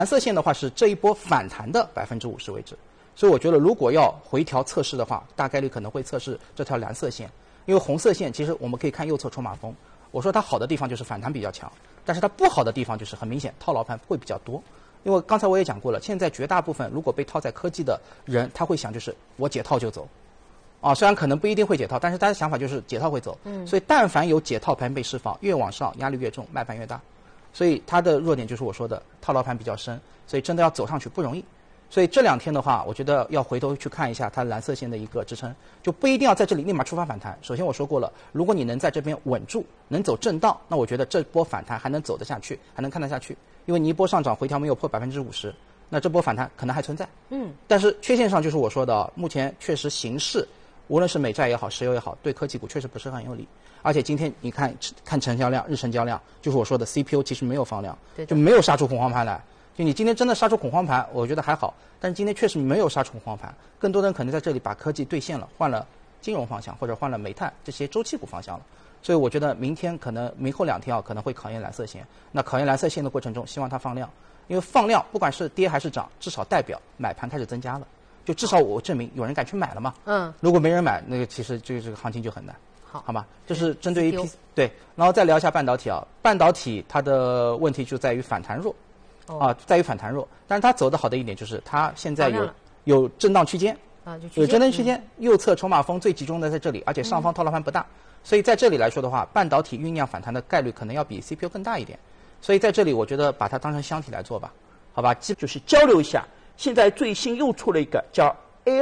蓝色线的话是这一波反弹的50%位置，所以我觉得如果要回调测试的话，大概率可能会测试这条蓝色线，因为红色线其实我们可以看右侧筹码峰，我说它好的地方就是反弹比较强，但是它不好的地方就是很明显套牢盘会比较多。因为刚才我也讲过了，现在绝大部分如果被套在科技的人，他会想就是我解套就走，虽然可能不一定会解套，但是大家想法就是解套会走。所以但凡有解套盘被释放，越往上压力越重，卖盘越大，所以它的弱点就是我说的套牢盘比较深，所以真的要走上去不容易。所以这2天的话，我觉得要回头去看一下它蓝色线的一个支撑，就不一定要在这里立马出发反弹。首先我说过了，如果你能在这边稳住，能走震荡，那我觉得这波反弹还能走得下去，还能看得下去。因为你一波上涨回调没有破50%，那这波反弹可能还存在。但是缺陷上就是我说的，目前确实形势，无论是美债也好，石油也好，对科技股确实不是很有利。而且今天你看成交量，日成交量，就是我说的 CPU 其实没有放量，就没有杀出恐慌盘来。就你今天真的杀出恐慌盘，我觉得还好，但是今天确实没有杀出恐慌盘，更多的人可能在这里把科技兑现了，换了金融方向或者换了煤炭这些周期股方向了。所以我觉得明后2天可能会考验蓝色线。那考验蓝色线的过程中，希望它放量，因为放量不管是跌还是涨，至少代表买盘开始增加了，就至少我证明有人敢去买了嘛。如果没人买，那个其实这个行情就很难。好吧，这是针对于对，然后再聊一下半导体半导体它的问题就在于反弹弱。在于反弹弱，但是它走得好的一点就是它现在有震荡区间，有震荡区间，右侧筹码峰最集中的在这里，而且上方套牢盘不大，所以在这里来说的话，半导体酝酿反弹的概率可能要比 CPU 更大一点，所以在这里我觉得把它当成箱体来做吧，好吧， 就是交流一下。现在最新又出了一个叫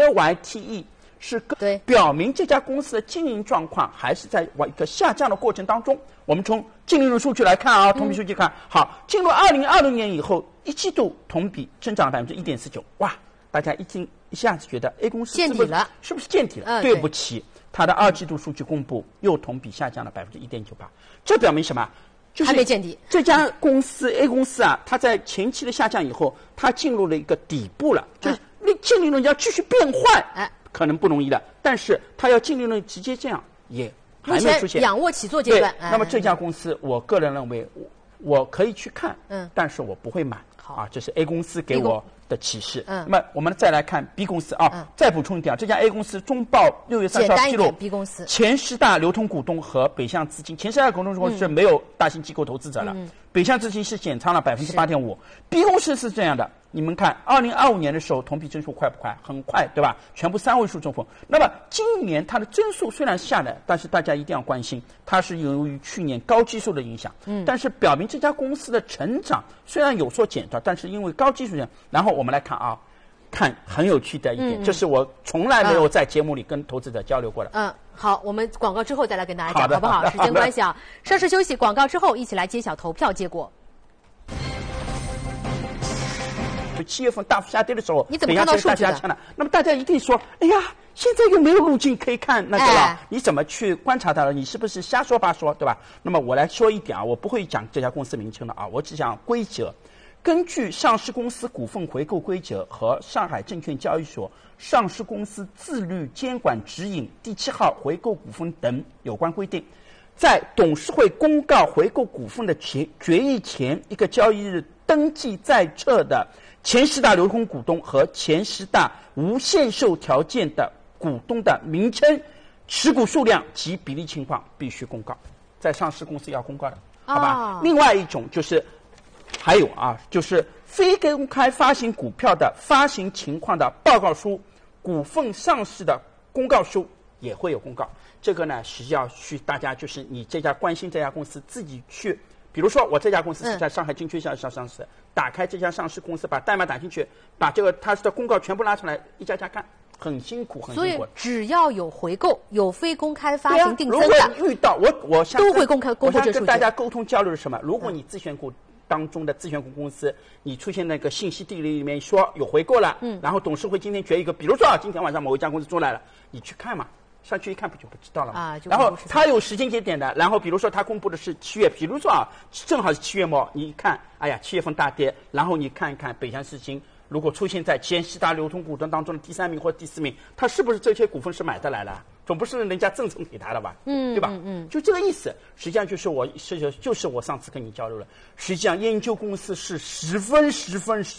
LYTE， 是表明这家公司的经营状况还是在一个下降的过程当中。我们从净利润数据来看同比数据看，好，进入2020年以后，1季度同比增长1.49%，哇，大家一下子觉得 A 公司见底了， 是不是见底了？对不起，它的2季度数据公布又同比下降了1.98%，这表明什么？就是还没见底。 这家公司 A 公司它在前期的下降以后，它进入了一个底部了，就是净利润要继续变坏，可能不容易的，但是它要净利润直接这样也还没出现， 仰卧起坐阶段。 那么这家公司，我个人认为，我可以去看，但是我不会买。这是 A 公司给我的启示。那么我们再来看 B 公司再补充一点，这家 A 公司中报6月30号披露 ，B 公司前10大流通股东和北向资金，前10大股东是没有大型机构投资者了，北向资金是减仓了8.5%。B 公司是这样的，你们看，2025年的时候同比增速快不快？很快，对吧？全部3位数增幅。那么今年它的增速虽然下来，但是大家一定要关心，它是由于去年高基数的影响。但是表明这家公司的成长虽然有所减少，但是因为高基数然后我们来看看很有趣的一点，这是我从来没有在节目里跟投资者交流过的。 好，我们广告之后再来跟大家讲，好不好？时间关系稍事休息，广告之后一起来揭晓投票结果。 7月份大幅下跌的时候， 你怎么看到数据的？ 那么大家一定说，哎呀，现在又没有路径可以看那个了，你怎么去观察它了？你是不是瞎说八说，对吧？那么我来说一点我不会讲这家公司名称的我只讲规则。根据上市公司股份回购规则和上海证券交易所上市公司自律监管指引第7号回购股份等有关规定，在董事会公告回购股份的决议前1个交易日登记在册的前10大流通股东和前10大无限售条件的股东的名称、持股数量及比例情况必须公告，在上市公司要公告的，好吧？另外一种就是还有就是非公开发行股票的发行情况的报告书、股份上市的公告书也会有公告。这个呢是要去大家就是你这家关心这家公司自己去，比如说我这家公司是在上海证券交易所上市，打开这家上市公司，把代码打进去，把这个它的公告全部拉出来，一家家看，很辛苦，很辛苦。 所以只要有回购、有非公开发行定增的， 如果遇到我都会公布这数据。 我想跟大家沟通交流是什么？如果你自选股当中的自选股公司，你出现那个信息地里面说有回购了，然后董事会今天决一个，比如说今天晚上某一家公司出来了，你去看嘛。上去一看不就不知道了吗？然后他有时间节点的，然后比如说他公布的是7月，比如说正好是7月末，你一看，哎呀，7月份大跌，然后你看一看北向资金如果出现在前10大流通股东当中的第3名或第4名，他是不是这些股份是买的来了？ 总不是人家赠送给他的吧？对吧？就这个意思。实际上就是我上次跟你交流了，实际上研究公司是十分